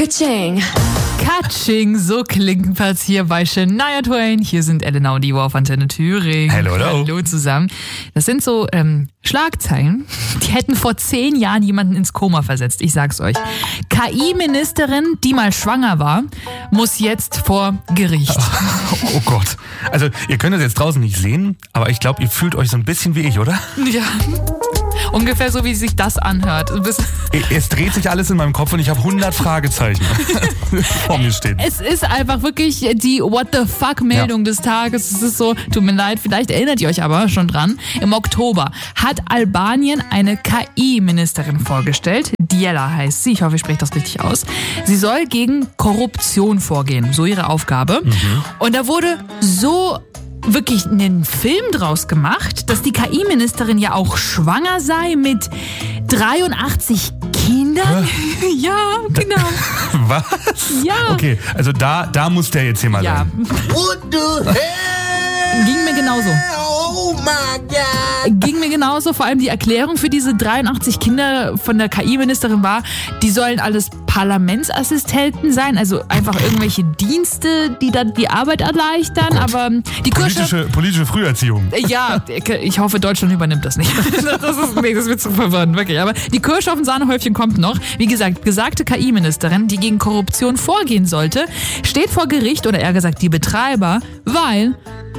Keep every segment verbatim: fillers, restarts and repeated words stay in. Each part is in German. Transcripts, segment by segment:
Ka-ching. Katsching, so klingt es hier bei Shania Twain. Hier sind Elena und Ivo auf Antenne Thüringen. Hello, hello. Hallo zusammen. Das sind so ähm, Schlagzeilen, die hätten vor zehn Jahren jemanden ins Koma versetzt. Ich sag's euch. K I-Ministerin, die mal schwanger war, muss jetzt vor Gericht. Oh Gott. Also ihr könnt das jetzt draußen nicht sehen, aber ich glaube, ihr fühlt euch so ein bisschen wie ich, oder? Ja. Ungefähr so, wie sich das anhört. Es dreht sich alles in meinem Kopf und ich habe hundert Fragezeichen vor mir stehen. Es ist einfach wirklich die What the fuck Meldung ja. des Tages. Es ist so, tut mir leid, vielleicht erinnert ihr euch aber schon dran. Im Oktober hat Albanien eine K I-Ministerin vorgestellt. Diela heißt sie. Ich hoffe, ich spreche das richtig aus. Sie soll gegen Korruption vorgehen. So ihre Aufgabe. Mhm. Und da wurde so wirklich einen Film draus gemacht, dass die K I-Ministerin ja auch schwanger sei mit dreiundachtzig Kindern. Äh? Ja, genau. Was? Ja. Okay, also da, da muss der jetzt hier mal ja. sein. What the hell? Ging mir genauso. Oh my God. Ging mir genauso. Vor allem die Erklärung für diese dreiundachtzig Kinder von der K I-Ministerin war, die sollen alles Parlamentsassistenten sein, also einfach irgendwelche Dienste, die dann die Arbeit erleichtern. Oh aber die politische, politische Früherziehung. Ja, ich hoffe, Deutschland übernimmt das nicht. Das ist, nee, das wird zu verwirrend, wirklich. Aber die Kirsche auf dem Sahnehäufchen kommt noch. Wie gesagt, besagte K I-Ministerin, die gegen Korruption vorgehen sollte, steht vor Gericht, oder eher gesagt die Betreiber, weil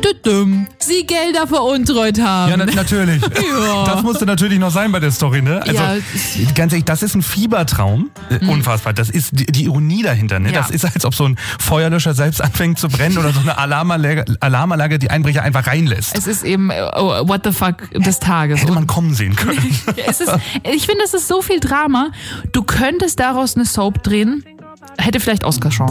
sie Gelder veruntreut haben. Ja, na, natürlich. Ja. Das musste natürlich noch sein bei der Story, ne? Also, ja. Ganz ehrlich, das ist ein Fiebertraum. Mhm. Unfassbar. Das ist die, die Ironie dahinter, ne? Ja. Das ist, als ob so ein Feuerlöscher selbst anfängt zu brennen oder so eine Alarmanlage, Alarmanlage die Einbrecher einfach reinlässt. Es ist eben oh, what the fuck des Tages. Hätte man kommen sehen können. es ist, ich finde, es ist so viel Drama. Du könntest daraus eine Soap drehen. Hätte vielleicht Oscar-Chance.